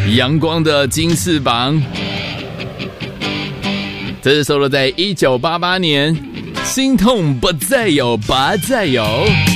阳光的金翅膀，这是收录在1988年《心痛不再有，不再有》。